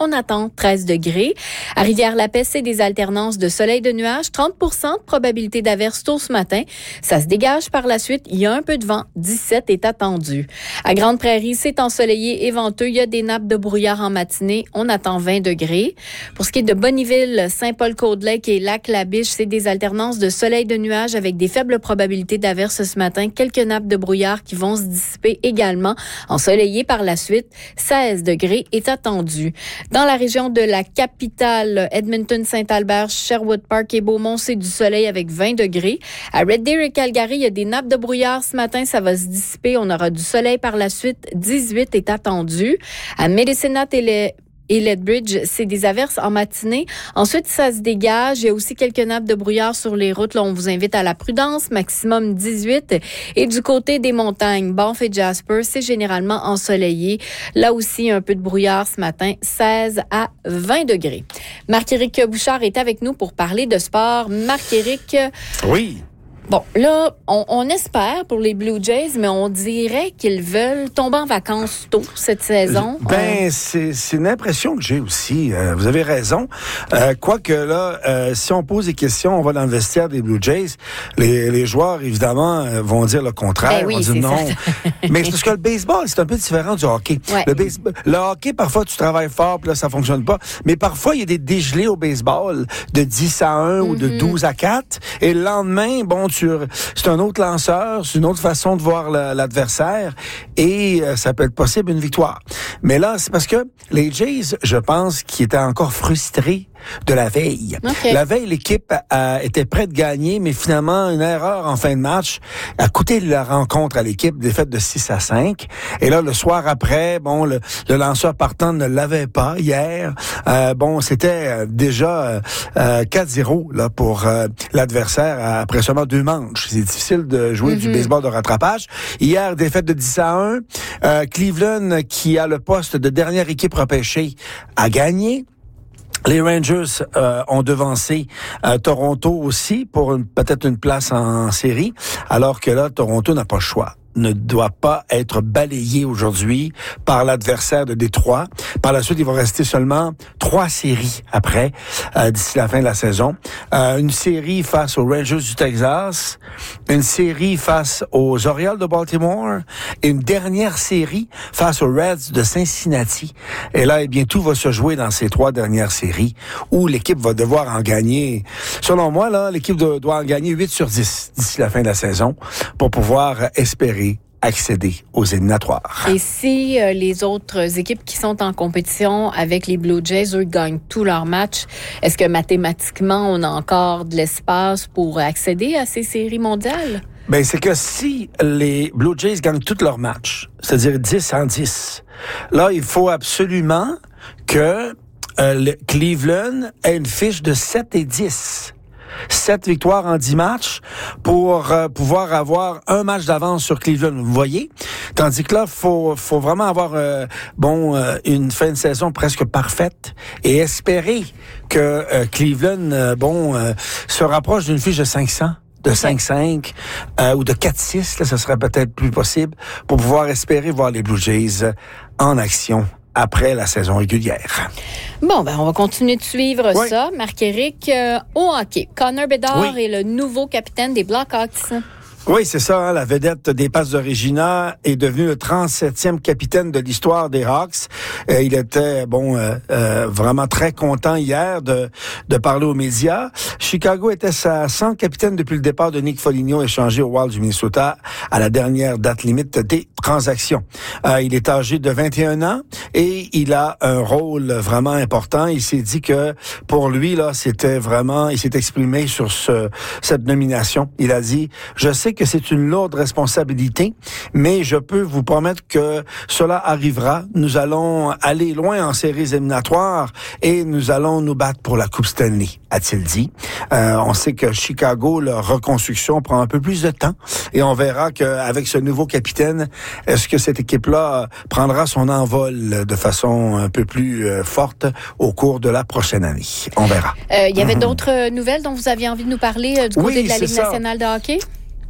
on attend 13 degrés. À Rivière-la-Paix, c'est des alternances de soleil et de nuages. 30% de probabilité d'averse tôt ce matin. Ça se dégage par la suite. Il y a un peu de vent. 17 est attendu. À Grande-Prairie, c'est ensoleillé et venteux. Il y a des nappes de brouillard en matinée. On attend 20 degrés. Pour ce qui est de Bonneville, Saint-Paul-Côte-Lake et Lac-la-Biche, c'est des alternances de soleil et de nuages avec des faibles probabilités d'averse ce matin. Quelques nappes de brouillard qui vont se dissiper également. Ensoleillé par la suite. 16 degrés est attendu. Dans la région de la capitale, Edmonton, Saint-Albert, Sherwood Park et Beaumont, c'est du soleil avec 20 degrés. À Red Deer et Calgary, il y a des nappes de brouillard ce matin. Ça va se dissiper. On aura du soleil par la suite. 18 est attendu. À Medicine Hat et Lethbridge, c'est des averses en matinée. Ensuite, ça se dégage. Il y a aussi quelques nappes de brouillard sur les routes. Là, on vous invite à la prudence. Maximum 18. Et du côté des montagnes, Banff et Jasper, c'est généralement ensoleillé. Là aussi, un peu de brouillard ce matin. 16 à 20 degrés. Marc-Éric Bouchard est avec nous pour parler de sport. Marc-Éric. Oui. Bon, là, on espère pour les Blue Jays, mais on dirait qu'ils veulent tomber en vacances tôt cette saison. C'est une impression que j'ai aussi. Vous avez raison. Quoique là, si on pose des questions, on va dans le vestiaire des Blue Jays. Les joueurs, évidemment, vont dire le contraire. Oui, vont dire non. Mais c'est parce que le baseball, c'est un peu différent du hockey. Ouais. Le hockey, parfois, tu travailles fort, puis là, ça fonctionne pas. Mais parfois, il y a des dégelés au baseball de 10-1 ou de 12-4. Et le lendemain, bon, c'est un autre lanceur, c'est une autre façon de voir l'adversaire et ça peut être possible une victoire. Mais là, c'est parce que les Jays, je pense, qui étaient encore frustrés de la veille. Okay. La veille, l'équipe était prête de gagner, mais finalement, une erreur en fin de match a coûté la rencontre à l'équipe, défaite de 6-5. Et là, le soir après, bon, le lanceur partant ne l'avait pas hier. C'était déjà 4-0 là pour l'adversaire après seulement 2 manches. C'est difficile de jouer du baseball de rattrapage. Hier, défaite de 10-1. Cleveland, qui a le poste de dernière équipe repêchée, a gagné. Les Rangers ont devancé Toronto aussi pour peut-être une place en série, alors que là, Toronto n'a pas le choix. Ne doit pas être balayé aujourd'hui par l'adversaire de Détroit. Par la suite, il va rester seulement 3 séries après, d'ici la fin de la saison. Une série face aux Rangers du Texas, une série face aux Orioles de Baltimore et une dernière série face aux Reds de Cincinnati. Et là, tout va se jouer dans ces 3 dernières séries où l'équipe va devoir en gagner. Selon moi, là, l'équipe doit en gagner 8 sur 10 d'ici la fin de la saison pour pouvoir espérer accéder aux éliminatoires. Et si les autres équipes qui sont en compétition avec les Blue Jays, eux, gagnent tous leurs matchs, est-ce que mathématiquement, on a encore de l'espace pour accéder à ces séries mondiales? Ben, c'est que si les Blue Jays gagnent tous leurs matchs, c'est-à-dire 10-10, là, il faut absolument que Cleveland ait une fiche de 7-10. 7 victoires en 10 matchs pour pouvoir avoir un match d'avance sur Cleveland, vous voyez? Tandis que là, faut vraiment avoir une fin de saison presque parfaite et espérer que Cleveland se rapproche d'une fiche de 500. De 5-5 ou de 4-6, là, ça serait peut-être plus possible pour pouvoir espérer voir les Blue Jays en action après la saison régulière. Bon, on va continuer de suivre ça. Marc-Éric, au hockey, Connor Bedard est le nouveau capitaine des Blackhawks. Oui, c'est ça. La vedette des Passes de Regina est devenue le 37e capitaine de l'histoire des Hawks. Il était vraiment très content hier de parler aux médias. Chicago était sa 100 capitaine depuis le départ de Nick Foligno échangé au Wild du Minnesota à la dernière date limite des transactions. Il est âgé de 21 ans et il a un rôle vraiment important. Il s'est dit que pour lui là, il s'est exprimé sur cette nomination. Il a dit: "Je sais que c'est une lourde responsabilité, mais je peux vous promettre que cela arrivera. Nous allons aller loin en séries éliminatoires et nous allons nous battre pour la Coupe Stanley", a-t-il dit. On sait que Chicago, leur reconstruction prend un peu plus de temps et on verra qu'avec ce nouveau capitaine, est-ce que cette équipe-là prendra son envol de façon un peu plus forte au cours de la prochaine année. On verra. Il y avait d'autres nouvelles dont vous aviez envie de nous parler du côté de la Ligue nationale de hockey?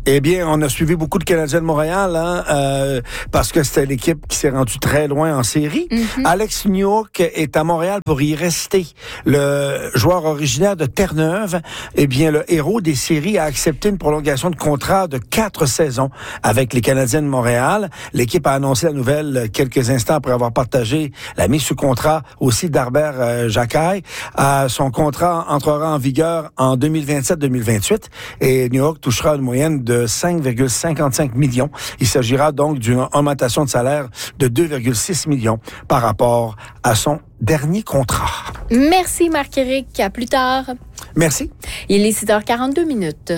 Eh bien, on a suivi beaucoup de Canadiens de Montréal, parce que c'était l'équipe qui s'est rendue très loin en série. Mm-hmm. Alex Newhook est à Montréal pour y rester. Le joueur originaire de Terre-Neuve, eh bien, le héros des séries a accepté une prolongation de contrat de 4 saisons avec les Canadiens de Montréal. L'équipe a annoncé la nouvelle quelques instants après avoir partagé la mise sous contrat aussi d'Harbert Jacquet. Son contrat entrera en vigueur en 2027-2028 et Newhook touchera une moyenne de 5,55 millions. Il s'agira donc d'une augmentation de salaire de 2,6 millions par rapport à son dernier contrat. Merci Marc-Éric. À plus tard. Merci. Il est 6h42.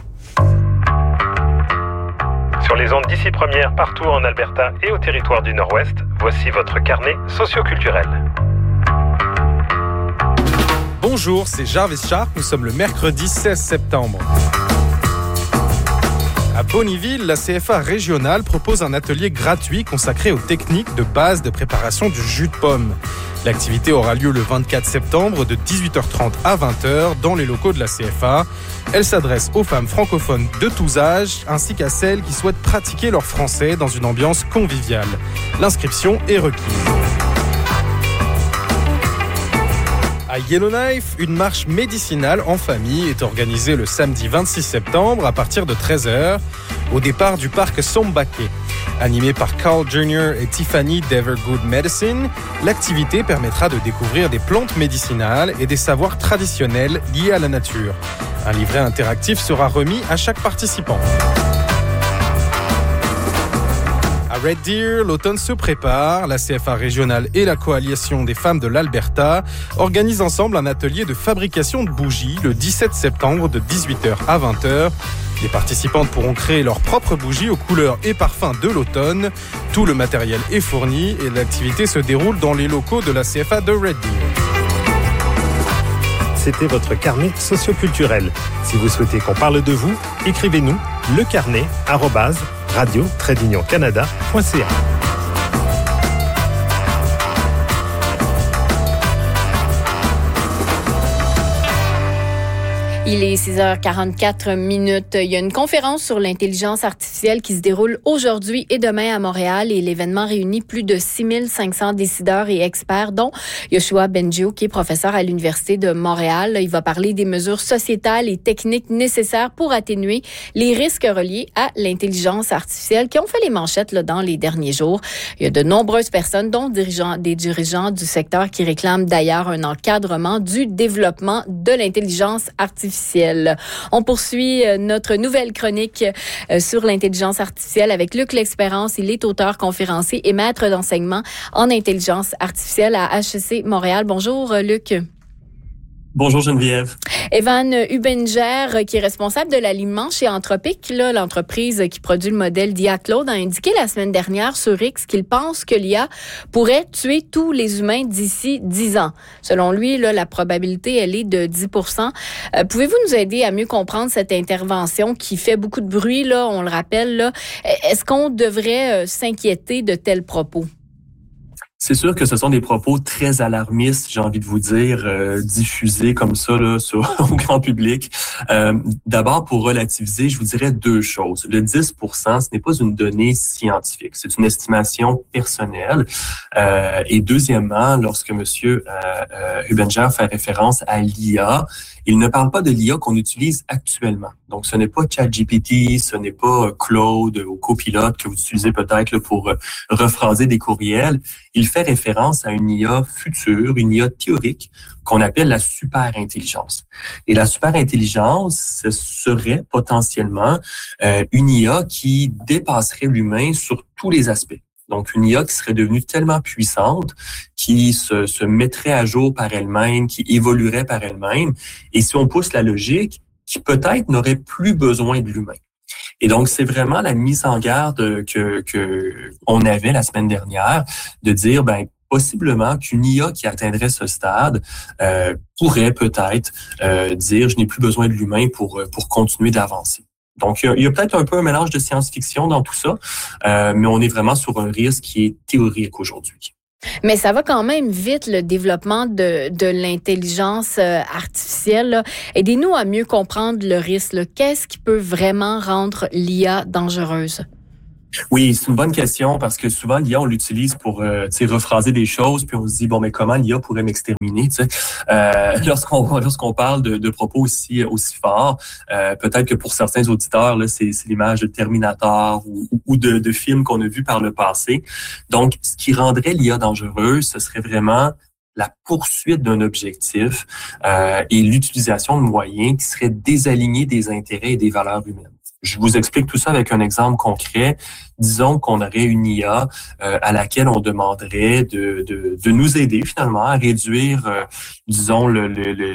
Sur les ondes d'ici première, partout en Alberta et au territoire du Nord-Ouest, voici votre carnet socioculturel. Bonjour, c'est Jarvis Sharp. Nous sommes le mercredi 16 septembre. À Bonnyville, la CFA régionale propose un atelier gratuit consacré aux techniques de base de préparation du jus de pomme. L'activité aura lieu le 24 septembre de 18h30 à 20h dans les locaux de la CFA. Elle s'adresse aux femmes francophones de tous âges ainsi qu'à celles qui souhaitent pratiquer leur français dans une ambiance conviviale. L'inscription est requise. À Yellowknife, une marche médicinale en famille est organisée le samedi 26 septembre à partir de 13h au départ du parc Sombake. Animée par Carl Jr. et Tiffany d'Evergood Medicine, l'activité permettra de découvrir des plantes médicinales et des savoirs traditionnels liés à la nature. Un livret interactif sera remis à chaque participant. À Red Deer, l'automne se prépare. La CFA régionale et la Coalition des femmes de l'Alberta organisent ensemble un atelier de fabrication de bougies le 17 septembre de 18h à 20h. Les participantes pourront créer leurs propres bougies aux couleurs et parfums de l'automne. Tout le matériel est fourni et l'activité se déroule dans les locaux de la CFA de Red Deer. C'était votre carnet socioculturel. Si vous souhaitez qu'on parle de vous, écrivez-nous lecarnet@radio-canada.ca. Il est 6h44. Il y a une conférence sur l'intelligence artificielle qui se déroule aujourd'hui et demain à Montréal et l'événement réunit plus de 6500 décideurs et experts, dont Yoshua Bengio, qui est professeur à l'Université de Montréal. Il va parler des mesures sociétales et techniques nécessaires pour atténuer les risques reliés à l'intelligence artificielle qui ont fait les manchettes dans les derniers jours. Il y a de nombreuses personnes, dont des dirigeants du secteur, qui réclament d'ailleurs un encadrement du développement de l'intelligence artificielle. On poursuit notre nouvelle chronique sur l'intelligence artificielle avec Luc L'Espérance. Il est auteur, conférencier et maître d'enseignement en intelligence artificielle à HEC Montréal. Bonjour Luc. Bonjour Geneviève. Evan Hubinger, qui est responsable de l'aliment chez Anthropic, l'entreprise qui produit le modèle d'IA Claude, a indiqué la semaine dernière sur X qu'il pense que l'IA pourrait tuer tous les humains d'ici 10 ans. Selon lui, la probabilité, elle est de 10%. Pouvez-vous nous aider à mieux comprendre cette intervention qui fait beaucoup de bruit, on le rappelle, Est-ce qu'on devrait s'inquiéter de tels propos? C'est sûr que ce sont des propos très alarmistes, j'ai envie de vous dire, diffusés comme ça au grand public. D'abord, pour relativiser, je vous dirais deux choses. Le 10%, ce n'est pas une donnée scientifique, c'est une estimation personnelle. Et deuxièmement, lorsque M. Hubinger fait référence à l'IA, il ne parle pas de l'IA qu'on utilise actuellement. Donc, ce n'est pas ChatGPT, ce n'est pas Claude ou Copilot que vous utilisez peut-être pour rephraser des courriels. Il fait référence à une IA future, une IA théorique qu'on appelle la superintelligence. Et la superintelligence, ce serait potentiellement une IA qui dépasserait l'humain sur tous les aspects. Donc, une IA qui serait devenue tellement puissante, qui se mettrait à jour par elle-même, qui évoluerait par elle-même. Et si on pousse la logique, qui peut-être n'aurait plus besoin de l'humain. Et donc, c'est vraiment la mise en garde que on avait la semaine dernière, de dire, possiblement qu'une IA qui atteindrait ce stade pourrait peut-être dire, je n'ai plus besoin de l'humain pour continuer d'avancer. Donc, il y a peut-être un peu un mélange de science-fiction dans tout ça, mais on est vraiment sur un risque qui est théorique aujourd'hui. Mais ça va quand même vite, le développement de l'intelligence artificielle, là. Aidez-nous à mieux comprendre le risque, là. Qu'est-ce qui peut vraiment rendre l'IA dangereuse? Oui, c'est une bonne question parce que souvent, l'IA, on l'utilise pour rephraser des choses, puis on se dit, bon, mais comment l'IA pourrait m'exterminer? Lorsqu'on parle de propos aussi forts, peut-être que pour certains auditeurs, là, c'est l'image de Terminator ou de films qu'on a vus par le passé. Donc, ce qui rendrait l'IA dangereuse, ce serait vraiment la poursuite d'un objectif et l'utilisation de moyens qui seraient désalignés des intérêts et des valeurs humaines. Je vous explique tout ça avec un exemple concret. Disons qu'on aurait une IA à laquelle on demanderait de nous aider finalement à réduire, disons, le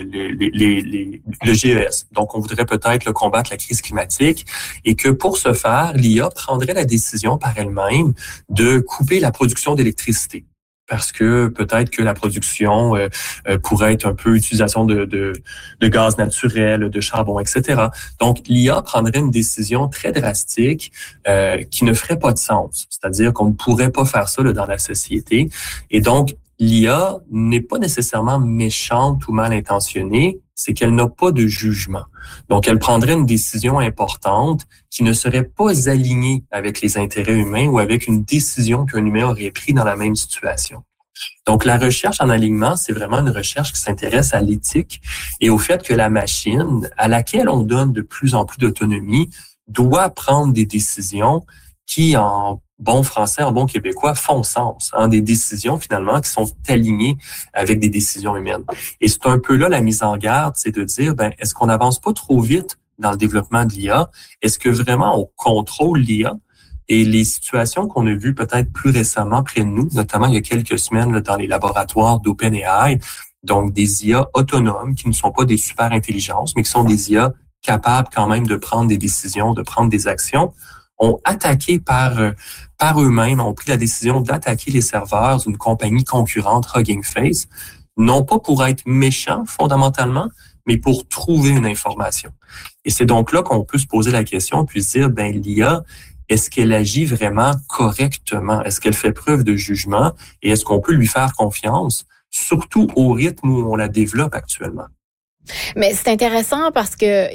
GES. Donc, on voudrait peut-être combattre la crise climatique et que pour ce faire, l'IA prendrait la décision par elle-même de couper la production d'électricité. Parce que peut-être que la production pourrait être un peu utilisation de gaz naturel, de charbon, etc. Donc, l'IA prendrait une décision très drastique qui ne ferait pas de sens. C'est-à-dire qu'on ne pourrait pas faire ça là, dans la société. Et donc, l'IA n'est pas nécessairement méchante ou mal intentionnée, c'est qu'elle n'a pas de jugement. Donc, elle prendrait une décision importante qui ne serait pas alignée avec les intérêts humains ou avec une décision qu'un humain aurait prise dans la même situation. Donc, la recherche en alignement, c'est vraiment une recherche qui s'intéresse à l'éthique et au fait que la machine, à laquelle on donne de plus en plus d'autonomie, doit prendre des décisions qui, en bon français, en bon québécois, font sens. Des décisions, finalement, qui sont alignées avec des décisions humaines. Et c'est un peu là la mise en garde, c'est de dire, est-ce qu'on n'avance pas trop vite dans le développement de l'IA? Est-ce que vraiment on contrôle l'IA? Et les situations qu'on a vues peut-être plus récemment près de nous, notamment il y a quelques semaines là, dans les laboratoires d'OpenAI, donc des IA autonomes qui ne sont pas des super intelligences, mais qui sont des IA capables quand même de prendre des décisions, de prendre des actions, ont attaqué par eux-mêmes, ont pris la décision d'attaquer les serveurs d'une compagnie concurrente, Hugging Face, non pas pour être méchants fondamentalement, mais pour trouver une information. Et c'est donc là qu'on peut se poser la question, puis se dire, l'IA, est-ce qu'elle agit vraiment correctement? Est-ce qu'elle fait preuve de jugement? Et est-ce qu'on peut lui faire confiance, surtout au rythme où on la développe actuellement? Mais c'est intéressant parce que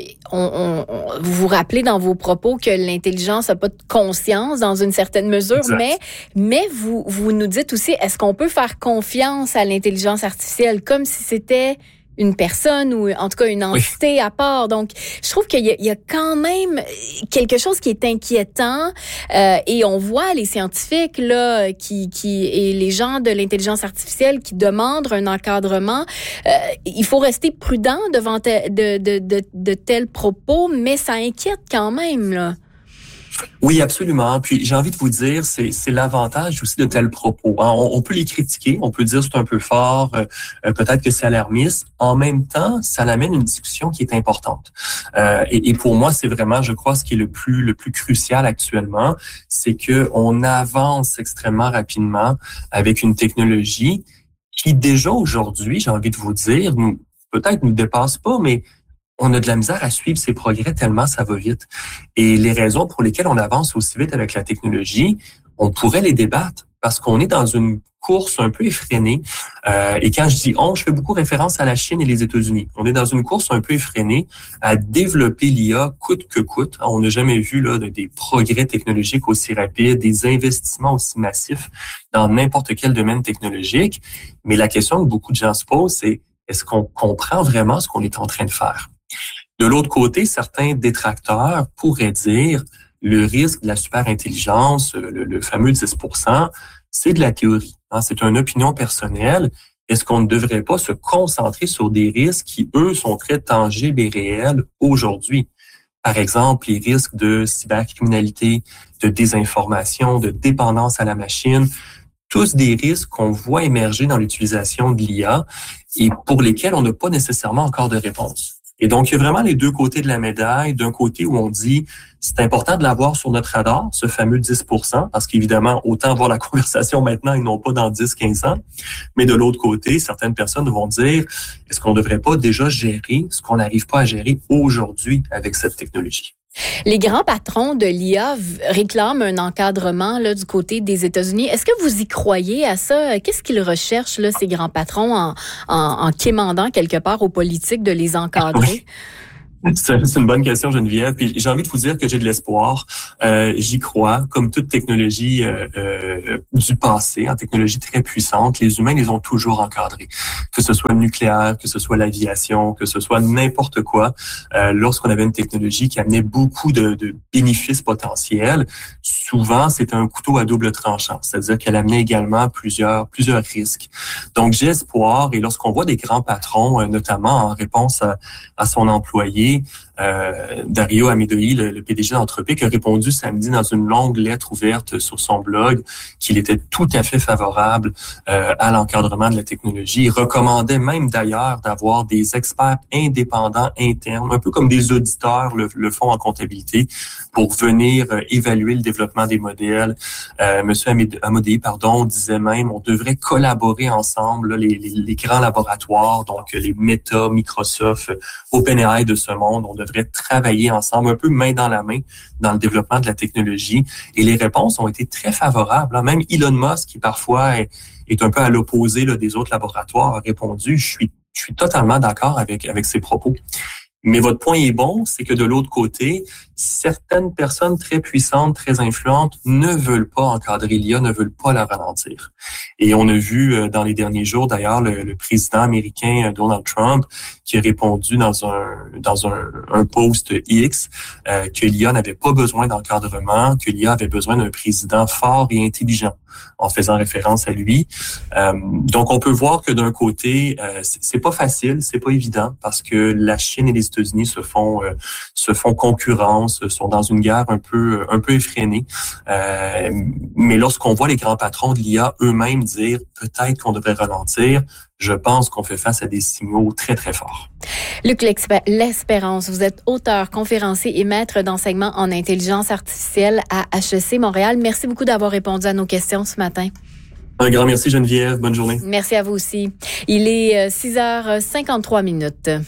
vous vous rappelez dans vos propos que l'intelligence n'a pas de conscience dans une certaine mesure, exact. mais vous nous dites aussi, est-ce qu'on peut faire confiance à l'intelligence artificielle comme si c'était une personne ou en tout cas une entité à part. Donc, je trouve qu'il y a quand même quelque chose qui est inquiétant et on voit les scientifiques là qui et les gens de l'intelligence artificielle qui demandent un encadrement. Il faut rester prudent devant de tels propos, mais ça inquiète quand même là. Oui, absolument. Puis j'ai envie de vous dire, c'est l'avantage aussi de tels propos. On peut les critiquer, on peut dire c'est un peu fort, peut-être que c'est alarmiste. En même temps, ça amène une discussion qui est importante. Et pour moi, c'est vraiment, je crois, ce qui est le plus crucial actuellement, c'est que on avance extrêmement rapidement avec une technologie qui déjà aujourd'hui, j'ai envie de vous dire, peut-être nous dépasse pas, mais on a de la misère à suivre ces progrès tellement ça va vite. Et les raisons pour lesquelles on avance aussi vite avec la technologie, on pourrait les débattre parce qu'on est dans une course un peu effrénée. Et quand je dis on, je fais beaucoup référence à la Chine et les États-Unis. On est dans une course un peu effrénée à développer l'IA coûte que coûte. On n'a jamais vu là des progrès technologiques aussi rapides, des investissements aussi massifs dans n'importe quel domaine technologique. Mais la question que beaucoup de gens se posent, c'est est-ce qu'on comprend vraiment ce qu'on est en train de faire? De l'autre côté, certains détracteurs pourraient dire le risque de la superintelligence, le fameux 10%, c'est de la théorie. C'est une opinion personnelle. Est-ce qu'on ne devrait pas se concentrer sur des risques qui, eux, sont très tangibles et réels aujourd'hui? Par exemple, les risques de cybercriminalité, de désinformation, de dépendance à la machine, tous des risques qu'on voit émerger dans l'utilisation de l'IA et pour lesquels on n'a pas nécessairement encore de réponse. Et donc, il y a vraiment les deux côtés de la médaille. D'un côté où on dit, c'est important de l'avoir sur notre radar, ce fameux 10%, parce qu'évidemment, autant avoir la conversation maintenant et non pas dans 10-15 ans. Mais de l'autre côté, certaines personnes vont dire, est-ce qu'on ne devrait pas déjà gérer ce qu'on n'arrive pas à gérer aujourd'hui avec cette technologie? Les grands patrons de l'IA réclament un encadrement là, du côté des États-Unis. Est-ce que vous y croyez à ça? Qu'est-ce qu'ils recherchent, là, ces grands patrons, en quémandant quelque part aux politiques de les encadrer? Oui. C'est une bonne question, Geneviève. Puis j'ai envie de vous dire que j'ai de l'espoir. J'y crois. Comme toute technologie du passé, en technologie très puissante, les humains les ont toujours encadrés. Que ce soit le nucléaire, que ce soit l'aviation, que ce soit n'importe quoi. Lorsqu'on avait une technologie qui amenait beaucoup de bénéfices potentiels, souvent c'était un couteau à double tranchant. C'est-à-dire qu'elle amenait également plusieurs risques. Donc j'ai espoir. Et lorsqu'on voit des grands patrons, notamment en réponse à son employé, Dario Amedei, le PDG d'Anthropic, a répondu samedi dans une longue lettre ouverte sur son blog qu'il était tout à fait favorable à l'encadrement de la technologie. Il recommandait même d'ailleurs d'avoir des experts indépendants internes, un peu comme des auditeurs le font en comptabilité, pour venir évaluer le développement des modèles. Monsieur Amedei, disait même on devrait collaborer ensemble, là, les grands laboratoires, donc les Meta, Microsoft, OpenAI de ce monde, on devrait travailler ensemble, un peu main dans la main, dans le développement de la technologie. Et les réponses ont été très favorables. Hein. Même Elon Musk, qui parfois est un peu à l'opposé là, des autres laboratoires, a répondu « Je suis totalement d'accord avec ses propos ». Mais votre point est bon, c'est que de l'autre côté, certaines personnes très puissantes, très influentes ne veulent pas encadrer l'IA, ne veulent pas la ralentir. Et on a vu dans les derniers jours, d'ailleurs, le président américain Donald Trump qui a répondu dans un post X que l'IA n'avait pas besoin d'encadrement, que l'IA avait besoin d'un président fort et intelligent, en faisant référence à lui. Donc, on peut voir que d'un côté, c'est pas facile, c'est pas évident, parce que la Chine et les États-Unis se font concurrence, sont dans une guerre un peu effrénée. Mais lorsqu'on voit les grands patrons de l'IA eux-mêmes dire peut-être qu'on devrait ralentir, je pense qu'on fait face à des signaux très, très forts. Luc L'Espérance, vous êtes auteur, conférencier et maître d'enseignement en intelligence artificielle à HEC Montréal. Merci beaucoup d'avoir répondu à nos questions ce matin. Un grand merci, Geneviève. Bonne journée. Merci à vous aussi. Il est 6h53.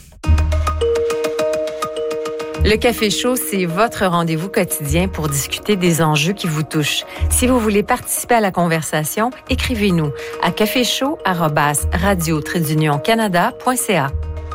Le Café Chaud, c'est votre rendez-vous quotidien pour discuter des enjeux qui vous touchent. Si vous voulez participer à la conversation, écrivez-nous à caféchaud@radio-canada.ca.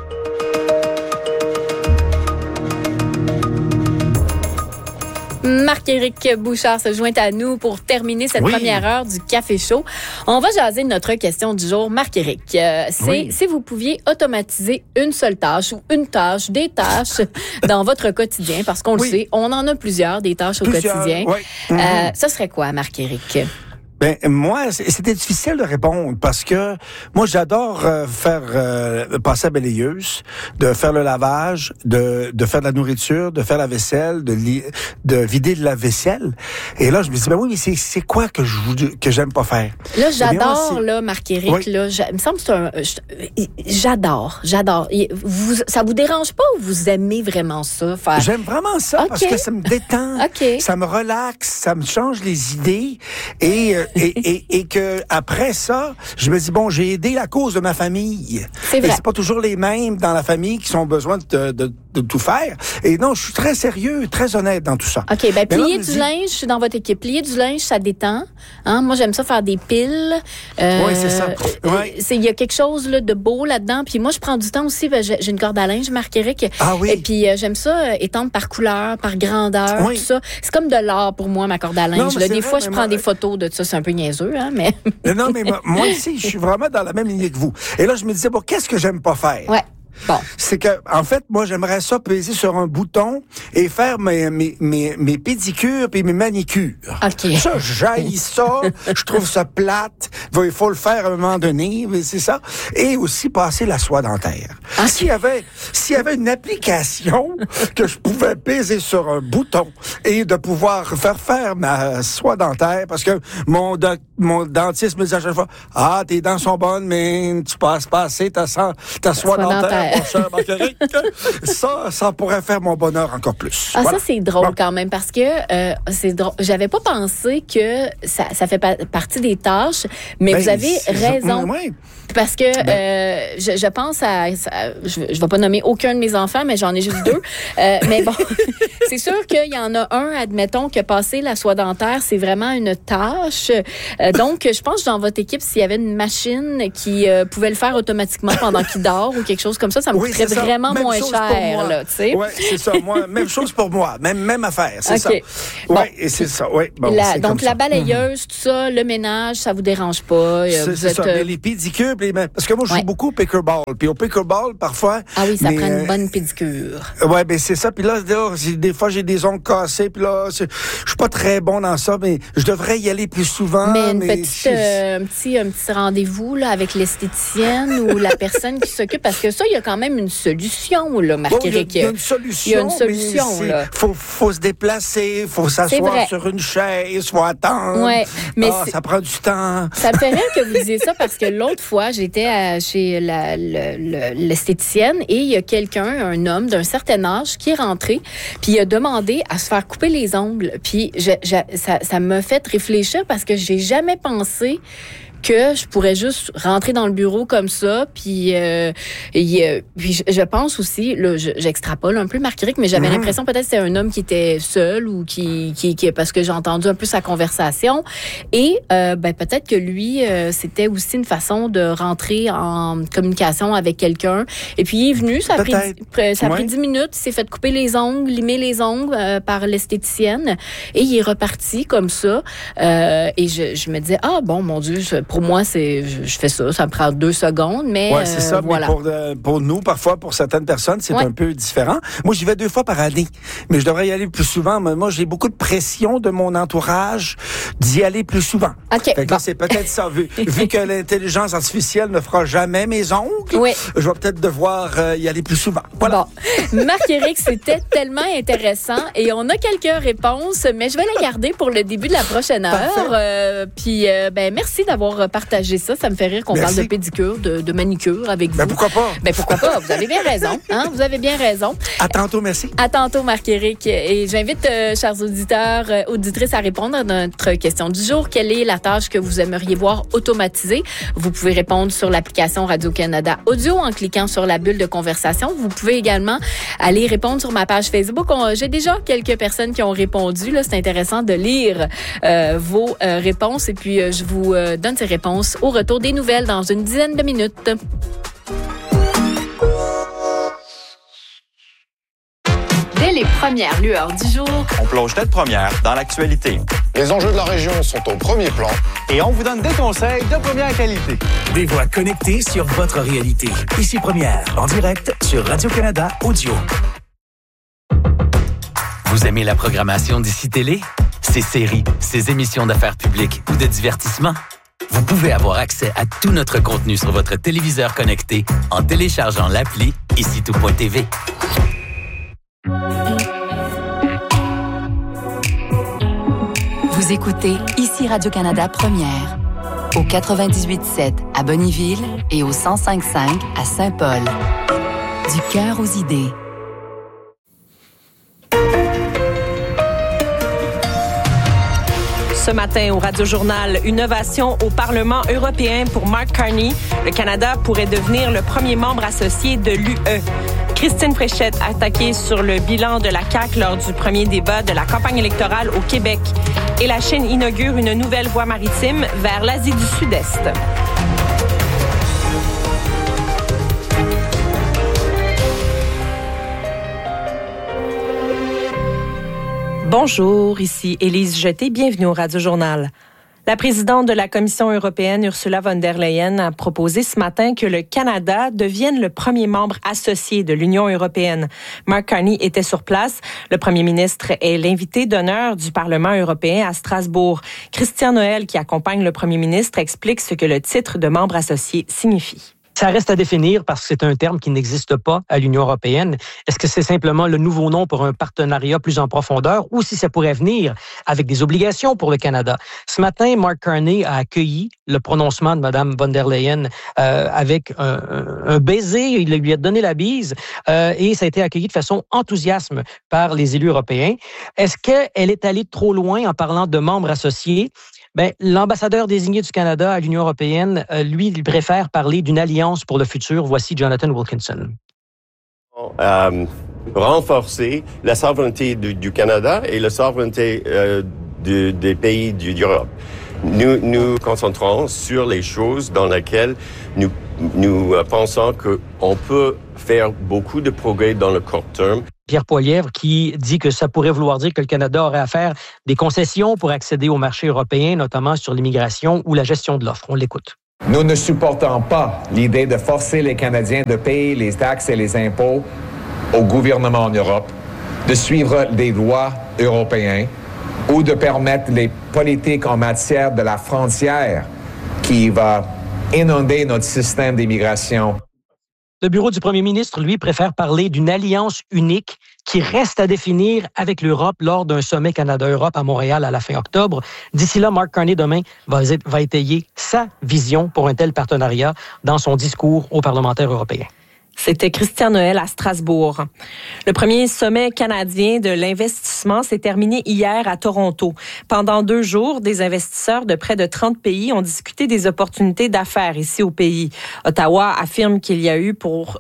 Marc-Éric Bouchard se joint à nous pour terminer cette première heure du Café Chaud. On va jaser de notre question du jour. Marc-Éric, si vous pouviez automatiser une seule tâche ou des tâches dans votre quotidien, parce qu'on le sait, on en a plusieurs, des tâches au quotidien. Ça serait quoi, Marc-Éric? Ben moi, c'était difficile de répondre parce que moi j'adore faire passer la balayeuse, de faire le lavage, de faire de la nourriture, de faire la vaisselle, de vider de la vaisselle. Et là je me dis ben oui, mais c'est quoi que j'aime pas faire? Là j'adore là Marc-Éric là, il me semble que j'adore. Ça vous dérange pas ou vous aimez vraiment ça faire? J'aime vraiment ça parce que ça me détend, ça me relaxe, ça me change les idées et que après ça, je me dis bon, j'ai aidé la cause de ma famille. C'est vrai. Et c'est pas toujours les mêmes dans la famille qui ont besoin de tout faire. Et non, je suis très sérieux, très honnête dans tout ça. OK, ben plier du linge, je suis dans votre équipe. Plier du linge, ça détend. Hein? Moi, j'aime ça faire des piles. Oui, c'est ça. Ouais. Il y a quelque chose là, de beau là-dedans. Puis moi, je prends du temps aussi. J'ai une corde à linge, Marc-Éric. Ah oui. Et puis j'aime ça étendre par couleur, par grandeur, tout ça. C'est comme de l'art pour moi, ma corde à linge. Non, là, des fois, je prends des photos de ça. C'est un peu niaiseux, hein, mais... Non, mais moi aussi, je suis vraiment dans la même lignée que vous. Et là, je me disais, bon, qu'est-ce que j'aime pas faire? Ouais. Bon. C'est que, en fait, moi, j'aimerais ça peser sur un bouton et faire mes pédicures puis mes manicures. OK. Ça, j'haïs ça. Je trouve ça plate. Il faut le faire à un moment donné. C'est ça. Et aussi passer la soie dentaire. Okay. S'il y avait une application que je pouvais peser sur un bouton et de pouvoir faire ma soie dentaire parce que mon docteur mon dentiste me dit à chaque fois, tes dents sont bonnes, mais tu passes pas assez ta soie dentaire, mon cher Marguerite. ça pourrait faire mon bonheur encore plus. Voilà. Ça, c'est drôle quand même, parce que c'est drôle. J'avais pas pensé que ça fait partie des tâches, mais vous avez raison. Parce que je pense je vais pas nommer aucun de mes enfants, mais j'en ai juste 2. Mais bon, c'est sûr qu'il y en a un, admettons, que passer la soie dentaire, c'est vraiment une tâche. Donc, je pense que dans votre équipe, s'il y avait une machine qui pouvait le faire automatiquement pendant qu'il dort ou quelque chose comme ça me coûterait vraiment même moins cher. Là, tu sais. Oui, c'est ça. Même chose pour moi. Même affaire, c'est ça. Bon. Oui, c'est ça. Oui, bon, donc, la balayeuse, tout ça, le ménage, ça vous dérange pas. C'est ça. Mais les pédicures, parce que moi, je joue beaucoup au pickleball. Puis au pickleball, parfois... Ah oui, ça prend une bonne pédicure. Oui, ben c'est ça. Puis là, des fois, j'ai des ongles cassés. Puis là, je suis pas très bon dans ça, mais je devrais y aller plus souvent. Mais un petit rendez-vous là, avec l'esthéticienne ou la personne qui s'occupe, parce que ça, il y a quand même une solution, là, Marc-Éric. Il y a une solution. Il y a une solution, là. Faut se déplacer, faut s'asseoir sur une chaise, faut attendre. Ouais, mais ça prend du temps. Ça me fait rire que vous disiez ça, parce que l'autre fois, j'étais chez l'esthéticienne et il y a un homme d'un certain âge, qui est rentré, puis il a demandé à se faire couper les ongles. Puis ça m'a fait réfléchir, parce que j'ai jamais pensé que je pourrais juste rentrer dans le bureau comme ça, puis je pense aussi, là, j'extrapole un peu, Marc-Éric, mais j'avais l'impression peut-être que c'était un homme qui était seul, ou qui parce que j'ai entendu un peu sa conversation, et peut-être que lui, c'était aussi une façon de rentrer en communication avec quelqu'un, et puis il est venu, ça a pris 10 minutes, il s'est fait couper les ongles, limer les ongles par l'esthéticienne, et il est reparti comme ça, et je me disais, bon, mon Dieu, pour moi, je fais ça me prend 2 secondes, mais c'est ça. voilà. Mais pour nous, parfois, pour certaines personnes, c'est un peu différent. Moi, j'y vais 2 fois par année, mais je devrais y aller plus souvent. Mais moi, j'ai beaucoup de pression de mon entourage d'y aller plus souvent. OK. Fait que là, c'est peut-être ça. Vu que l'intelligence artificielle ne fera jamais mes ongles, je vais peut-être devoir y aller plus souvent. Voilà. Bon. Marc-Éric, c'était tellement intéressant, et on a quelques réponses, mais je vais les garder pour le début de la prochaine heure. Puis, merci d'avoir partagé ça. Ça me fait rire qu'on parle de pédicure, de manicure avec vous. Pourquoi pas? Pourquoi pas? Vous avez bien raison. Hein? Vous avez bien raison. À tantôt, merci. À tantôt, Marc-Éric. Et j'invite, chers auditeurs, auditrices, à répondre à notre question du jour. Quelle est la tâche que vous aimeriez voir automatisée? Vous pouvez répondre sur l'application Radio-Canada Audio en cliquant sur la bulle de conversation. Vous pouvez également aller répondre sur ma page Facebook. J'ai déjà quelques personnes qui ont répondu. Là, c'est intéressant de lire vos réponses. Et puis, je vous donne ces réponses au retour des nouvelles dans une dizaine de minutes. Dès les premières lueurs du jour, on plonge tête première dans l'actualité. Les enjeux de la région sont au premier plan. Et on vous donne des conseils de première qualité. Des voix connectées sur votre réalité. Ici Première, en direct sur Radio-Canada Audio. Vous aimez la programmation d'ici Télé? Ses séries, ses émissions d'affaires publiques ou de divertissement? Vous pouvez avoir accès à tout notre contenu sur votre téléviseur connecté en téléchargeant l'appli ICITout.tv. Vous écoutez ici Radio-Canada Première, au 98.7 à Bonnyville et au 105.5 à Saint-Paul. Du cœur aux idées. Ce matin au Radio-Journal, une ovation au Parlement européen pour Mark Carney. Le Canada pourrait devenir le premier membre associé de l'UE. Christine Fréchette attaquée sur le bilan de la CAQ lors du premier débat de la campagne électorale au Québec. Et la Chine inaugure une nouvelle voie maritime vers l'Asie du Sud-Est. Bonjour, ici Élise Jeté, bienvenue au Radio-Journal. La présidente de la Commission européenne, Ursula von der Leyen, a proposé ce matin que le Canada devienne le premier membre associé de l'Union européenne. Mark Carney était sur place. Le premier ministre est l'invité d'honneur du Parlement européen à Strasbourg. Christian Noël, qui accompagne le premier ministre, explique ce que le titre de membre associé signifie. Ça reste à définir parce que c'est un terme qui n'existe pas à l'Union européenne. Est-ce que c'est simplement le nouveau nom pour un partenariat plus en profondeur ou si ça pourrait venir avec des obligations pour le Canada? Ce matin, Mark Carney a accueilli le prononcement de Mme von der Leyen avec un baiser. Il lui a donné la bise et ça a été accueilli de façon enthousiaste par les élus européens. Est-ce qu'elle est allée trop loin en parlant de membres associés? L'ambassadeur désigné du Canada à l'Union européenne, lui, il préfère parler d'une alliance pour le futur. Voici Jonathan Wilkinson. Renforcer la souveraineté du Canada et la souveraineté des pays d'Europe. Nous concentrons sur les choses dans lesquelles nous pensons qu'on peut faire beaucoup de progrès dans le court terme. Pierre Poilievre qui dit que ça pourrait vouloir dire que le Canada aurait à faire des concessions pour accéder au marché européen, notamment sur l'immigration ou la gestion de l'offre. On l'écoute. Nous ne supportons pas l'idée de forcer les Canadiens de payer les taxes et les impôts au gouvernement en Europe, de suivre des lois européennes ou de permettre les politiques en matière de la frontière qui va inonder notre système d'immigration. Le bureau du premier ministre, lui, préfère parler d'une alliance unique qui reste à définir avec l'Europe lors d'un sommet Canada-Europe à Montréal à la fin octobre. D'ici là, Mark Carney, demain, va étayer sa vision pour un tel partenariat dans son discours aux parlementaires européens. C'était Christian Noël à Strasbourg. Le premier sommet canadien de l'investissement s'est terminé hier à Toronto. Pendant 2 jours, des investisseurs de près de 30 pays ont discuté des opportunités d'affaires ici au pays. Ottawa affirme qu'il y a eu pour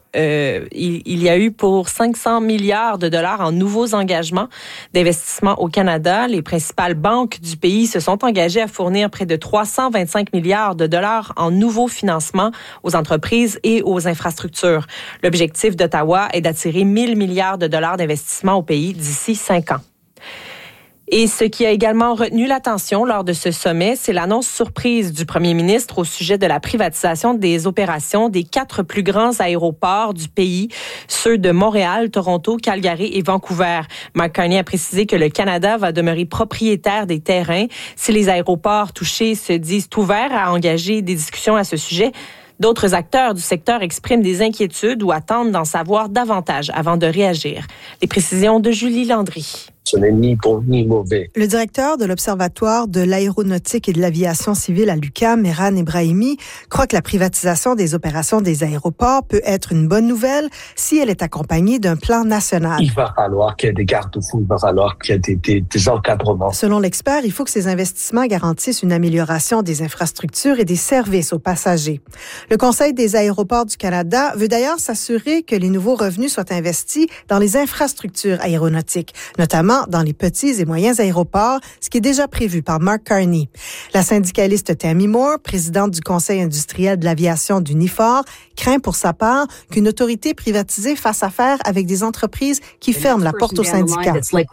500 milliards de dollars en nouveaux engagements d'investissement au Canada. Les principales banques du pays se sont engagées à fournir près de 325 milliards de dollars en nouveaux financements aux entreprises et aux infrastructures. L'objectif d'Ottawa est d'attirer 1 000 milliards de dollars d'investissement au pays d'ici 5 ans. Et ce qui a également retenu l'attention lors de ce sommet, c'est l'annonce surprise du premier ministre au sujet de la privatisation des opérations des 4 plus grands aéroports du pays, ceux de Montréal, Toronto, Calgary et Vancouver. Mark Carney a précisé que le Canada va demeurer propriétaire des terrains. Si les aéroports touchés se disent ouverts à engager des discussions à ce sujet, d'autres acteurs du secteur expriment des inquiétudes ou attendent d'en savoir davantage avant de réagir. Les précisions de Julie Landry. Ce n'est ni bon ni mauvais. Le directeur de l'Observatoire de l'aéronautique et de l'aviation civile à l'UQAM, Mehran Ebrahimi, croit que la privatisation des opérations des aéroports peut être une bonne nouvelle si elle est accompagnée d'un plan national. Il va falloir qu'il y ait des garde-fous, il va falloir qu'il y ait des encadrements. Selon l'expert, il faut que ces investissements garantissent une amélioration des infrastructures et des services aux passagers. Le Conseil des aéroports du Canada veut d'ailleurs s'assurer que les nouveaux revenus soient investis dans les infrastructures aéronautiques, notamment dans les petits et moyens aéroports, ce qui est déjà prévu par Mark Carney. La syndicaliste Tammy Moore, présidente du Conseil industriel de l'aviation du NIFOR, craint pour sa part qu'une autorité privatisée fasse affaire avec des entreprises qui ferment la porte aux syndicats.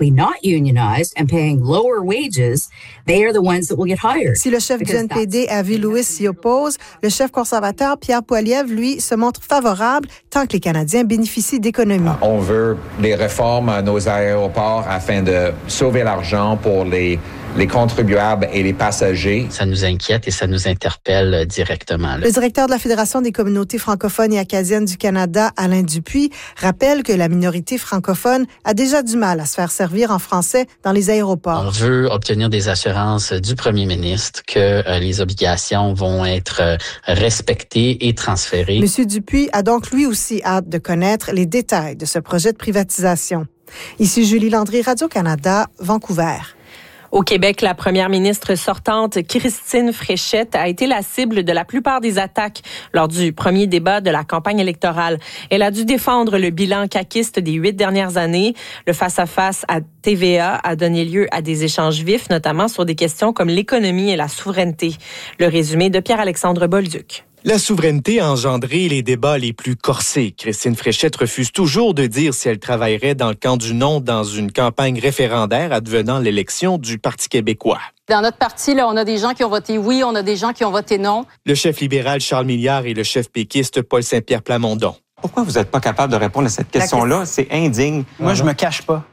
Si le chef du NPD, Avi Lewis, s'y oppose, le chef conservateur, Pierre Poilievre, lui, se montre favorable tant que les Canadiens bénéficient d'économies. On veut des réformes à nos aéroports afin de sauver l'argent pour les contribuables et les passagers. Ça nous inquiète et ça nous interpelle directement. Le directeur de la Fédération des communautés francophones et acadiennes du Canada, Alain Dupuis, rappelle que la minorité francophone a déjà du mal à se faire servir en français dans les aéroports. On veut obtenir des assurances du premier ministre que les obligations vont être respectées et transférées. M. Dupuis a donc lui aussi hâte de connaître les détails de ce projet de privatisation. Ici Julie Landry, Radio-Canada, Vancouver. Au Québec, la première ministre sortante, Christine Fréchette, a été la cible de la plupart des attaques lors du premier débat de la campagne électorale. Elle a dû défendre le bilan caquiste des 8 dernières années. Le face-à-face à TVA a donné lieu à des échanges vifs, notamment sur des questions comme l'économie et la souveraineté. Le résumé de Pierre-Alexandre Bolduc. La souveraineté a engendré les débats les plus corsés. Christine Fréchette refuse toujours de dire si elle travaillerait dans le camp du non dans une campagne référendaire advenant l'élection du Parti québécois. Dans notre parti, là, on a des gens qui ont voté oui, on a des gens qui ont voté non. Le chef libéral Charles Milliard et le chef péquiste Paul Saint-Pierre Plamondon. Pourquoi vous n'êtes pas capable de répondre à cette question-là? C'est indigne. Moi, je me cache pas.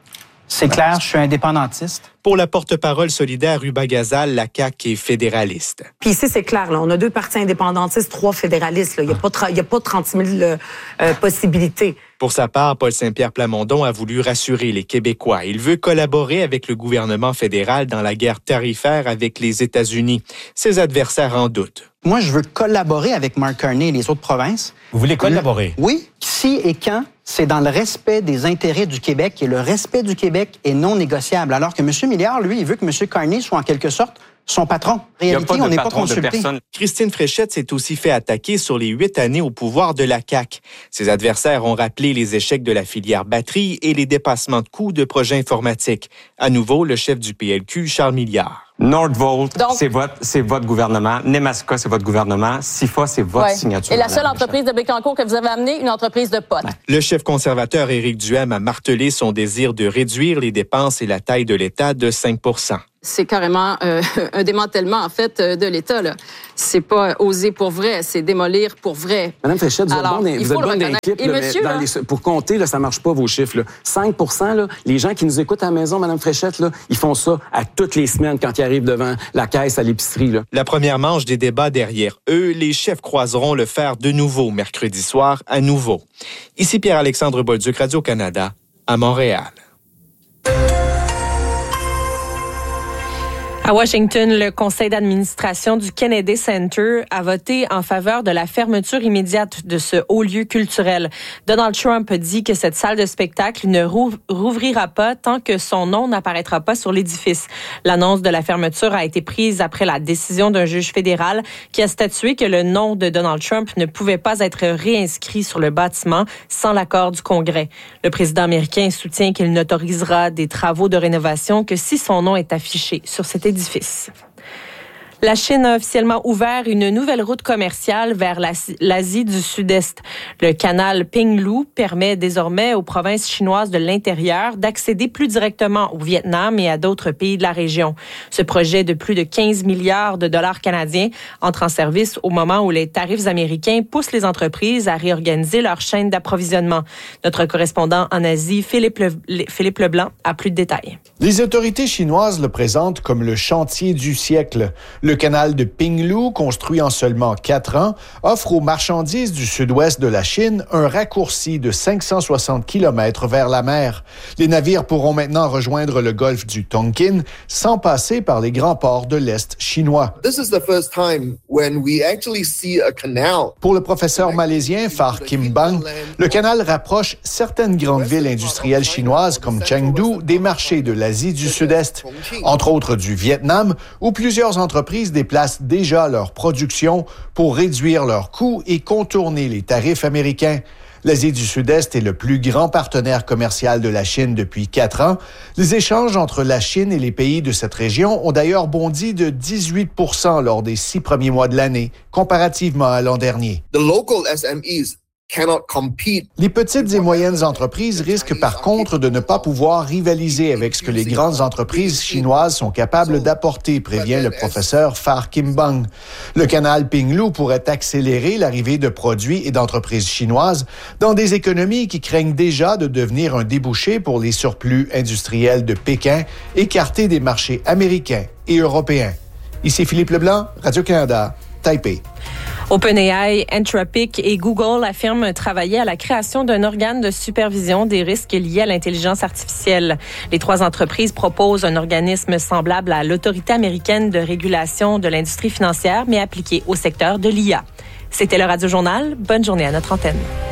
C'est clair, je suis indépendantiste. Pour la porte-parole solidaire Ruba Gazal, la CAQ est fédéraliste. Puis ici, c'est clair, là, on a 2 partis indépendantistes, 3 fédéralistes. Là. Il n'y a pas 30 000 possibilités. Pour sa part, Paul Saint-Pierre Plamondon a voulu rassurer les Québécois. Il veut collaborer avec le gouvernement fédéral dans la guerre tarifaire avec les États-Unis. Ses adversaires en doutent. Moi, je veux collaborer avec Mark Carney et les autres provinces. Vous voulez collaborer? Oui. Si et quand, c'est dans le respect des intérêts du Québec et le respect du Québec est non négociable. Alors que M. Milliard, lui, il veut que M. Carney soit en quelque sorte son patron. En réalité, on n'est pas consulté. Christine Fréchette s'est aussi fait attaquer sur les 8 années au pouvoir de la CAQ. Ses adversaires ont rappelé les échecs de la filière batterie et les dépassements de coûts de projets informatiques. À nouveau, le chef du PLQ, Charles Milliard. Nordvolt, c'est votre gouvernement. Nemaska, c'est votre gouvernement. SIFA, c'est votre signature. Et la seule entreprise de Bécancour que vous avez amenée, une entreprise de potes. Le chef conservateur Éric Duhaime a martelé son désir de réduire les dépenses et la taille de l'État de 5 %. C'est carrément un démantèlement, en fait, de l'État. Là. C'est pas oser pour vrai, c'est démolir pour vrai. Madame Fréchette, vous êtes bonne dans l'équipe, mais pour compter, là, ça marche pas, vos chiffres. Là. 5 % là, les gens qui nous écoutent à la maison, Madame Fréchette, là, ils font ça à toutes les semaines quand ils arrivent devant la caisse à l'épicerie. Là. La première manche des débats derrière eux, les chefs croiseront le fer de nouveau mercredi soir à nouveau. Ici Pierre-Alexandre Bolduc, Radio-Canada, à Montréal. À Washington, le conseil d'administration du Kennedy Center a voté en faveur de la fermeture immédiate de ce haut lieu culturel. Donald Trump dit que cette salle de spectacle ne rouvrira pas tant que son nom n'apparaîtra pas sur l'édifice. L'annonce de la fermeture a été prise après la décision d'un juge fédéral qui a statué que le nom de Donald Trump ne pouvait pas être réinscrit sur le bâtiment sans l'accord du Congrès. Le président américain soutient qu'il n'autorisera des travaux de rénovation que si son nom est affiché sur cet édifice. La Chine a officiellement ouvert une nouvelle route commerciale vers l'Asie du Sud-Est. Le canal Pinglu permet désormais aux provinces chinoises de l'intérieur d'accéder plus directement au Vietnam et à d'autres pays de la région. Ce projet de plus de 15 milliards de dollars canadiens entre en service au moment où les tarifs américains poussent les entreprises à réorganiser leur chaîne d'approvisionnement. Notre correspondant en Asie, Philippe Leblanc, a plus de détails. Les autorités chinoises le présentent comme le chantier du siècle. Le canal de Pinglu, construit en seulement 4 ans, offre aux marchandises du sud-ouest de la Chine un raccourci de 560 km vers la mer. Les navires pourront maintenant rejoindre le golfe du Tonkin sans passer par les grands ports de l'Est chinois. Pour le professeur malaisien Phar Kim Bang, le canal rapproche certaines grandes villes industrielles chinoises comme Chengdu des marchés de l'Asie du Sud-Est, entre autres du Vietnam, où plusieurs entreprises déplacent déjà leur production pour réduire leurs coûts et contourner les tarifs américains. L'Asie du Sud-Est est le plus grand partenaire commercial de la Chine depuis 4 ans. Les échanges entre la Chine et les pays de cette région ont d'ailleurs bondi de 18 % lors des 6 premiers mois de l'année, comparativement à l'an dernier. Les petites et moyennes entreprises risquent par contre de ne pas pouvoir rivaliser avec ce que les grandes entreprises chinoises sont capables d'apporter, prévient le professeur Phar Kim Bang. Le canal Pinglu pourrait accélérer l'arrivée de produits et d'entreprises chinoises dans des économies qui craignent déjà de devenir un débouché pour les surplus industriels de Pékin, écartés des marchés américains et européens. Ici Philippe Leblanc, Radio-Canada, Taipei. OpenAI, Anthropic et Google affirment travailler à la création d'un organe de supervision des risques liés à l'intelligence artificielle. Les 3 entreprises proposent un organisme semblable à l'Autorité américaine de régulation de l'industrie financière, mais appliqué au secteur de l'IA. C'était le Radio Journal. Bonne journée à notre antenne.